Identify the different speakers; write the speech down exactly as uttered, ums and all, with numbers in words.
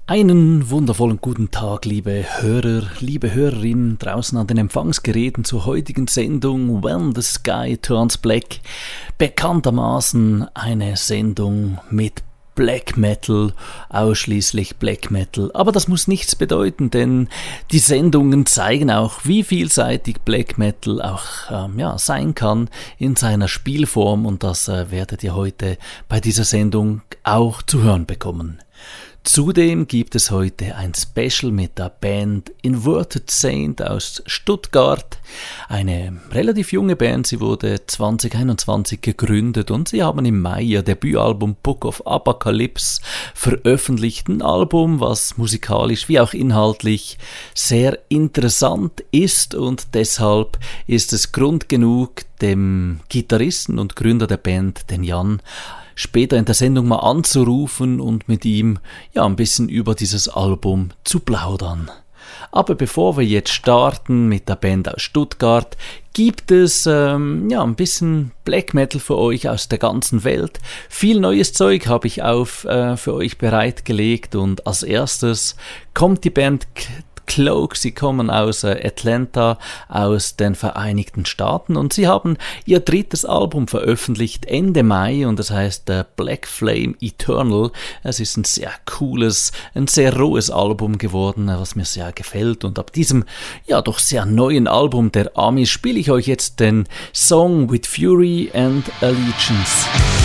Speaker 1: Einen wundervollen guten Tag, liebe Hörer, liebe Hörerinnen draußen an den Empfangsgeräten zur heutigen Sendung When the Sky Turns Black. Bekanntermaßen eine Sendung mit Black Metal, ausschließlich Black Metal. Aber das muss nichts bedeuten, denn die Sendungen zeigen auch, wie vielseitig Black Metal auch ähm, ja, sein kann in seiner Spielform, und das äh, werdet ihr heute bei dieser Sendung auch zu hören bekommen. Zudem gibt es heute ein Special mit der Band Inverted Saint aus Stuttgart. Eine relativ junge Band, sie wurde zwanzig einundzwanzig gegründet und sie haben im Mai ihr Debütalbum Book of Apocalypse veröffentlicht. Ein Album, was musikalisch wie auch inhaltlich sehr interessant ist, und deshalb ist es Grund genug, dem Gitarristen und Gründer der Band, den Jan, später in der Sendung mal anzurufen und mit ihm ja ein bisschen über dieses Album zu plaudern. Aber bevor wir jetzt starten mit der Band aus Stuttgart, gibt es ähm, ja ein bisschen Black Metal für euch aus der ganzen Welt. Viel neues Zeug habe ich auf äh, für euch bereitgelegt, und als erstes kommt die Band Cloak. Sie kommen aus äh, Atlanta, aus den Vereinigten Staaten, und sie haben ihr drittes Album veröffentlicht Ende Mai, und das heißt äh, Black Flame Eternal. Es ist ein sehr cooles, ein sehr rohes Album geworden, was mir sehr gefällt, und ab diesem ja doch sehr neuen Album der Amis spiele ich euch jetzt den Song With Fury and Allegiance.